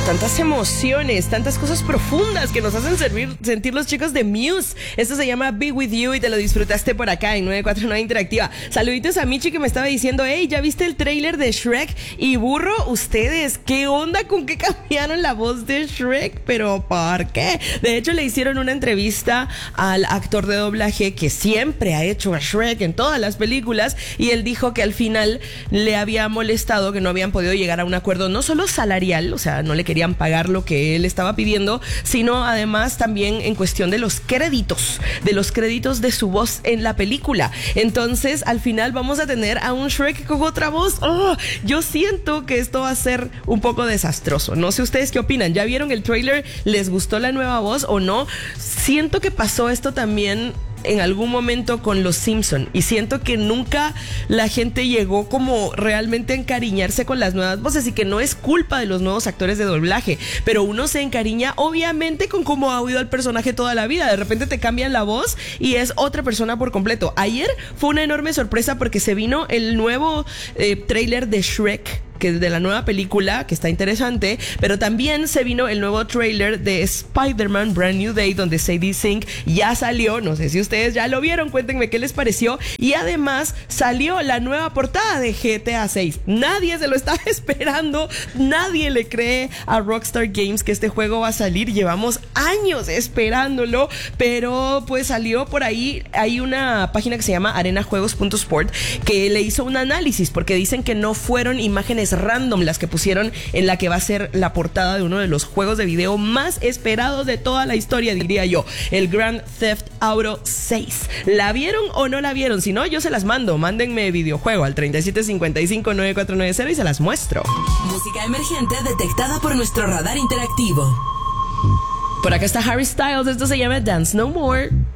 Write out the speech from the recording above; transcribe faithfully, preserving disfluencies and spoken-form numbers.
Tantas emociones, tantas cosas profundas que nos hacen servir, sentir los chicos de Muse. Esto se llama Be With You y te lo disfrutaste por acá en nueve cuatro nueve Interactiva. Saluditos a Michi que me estaba diciendo, hey, ¿ya viste el tráiler de Shrek? Y burro, ustedes, ¿qué onda con que cambiaron la voz de Shrek? ¿Pero por qué? De hecho, le hicieron una entrevista al actor de doblaje que siempre ha hecho a Shrek en todas las películas y él dijo que al final le había molestado que no habían podido llegar a un acuerdo no solo salarial, o sea, no le querían pagar lo que él estaba pidiendo, sino además también en cuestión de los créditos, de los créditos de su voz en la película. Entonces, al final vamos a tener a un Shrek con otra voz. Oh, yo siento que esto va a ser un poco desastroso. No sé ustedes qué opinan. ¿Ya vieron el tráiler? ¿Les gustó la nueva voz o no? Siento que pasó esto también en algún momento con Los Simpson y siento que nunca la gente llegó como realmente a encariñarse con las nuevas voces y que no es culpa de los nuevos actores de doblaje, pero uno se encariña obviamente con cómo ha oído al personaje toda la vida. De repente te cambian la voz y es otra persona por completo. Ayer fue una enorme sorpresa porque se vino el nuevo eh, tráiler de Shrek, que de la nueva película, que está interesante, pero también se vino el nuevo tráiler de Spider-Man Brand New Day, donde Sadie Sink ya salió. No sé si ustedes ya lo vieron, cuéntenme qué les pareció. Y además salió la nueva portada de G T A seis. Nadie se lo estaba esperando, nadie le cree a Rockstar Games que este juego va a salir. Llevamos años esperándolo, pero pues salió por ahí. Hay una página que se llama arena juegos punto sport que le hizo un análisis porque dicen que no fueron imágenes random las que pusieron en la que va a ser la portada de uno de los juegos de video más esperados de toda la historia, diría yo, el Grand Theft Auto seis. ¿La vieron o no la vieron? Si no, yo se las mando. Mándenme videojuego al treinta y siete cincuenta y cinco nueve cuatro nueve cero y se las muestro. Música emergente detectada por nuestro radar interactivo. Por acá está Harry Styles. Esto se llama Dance No More.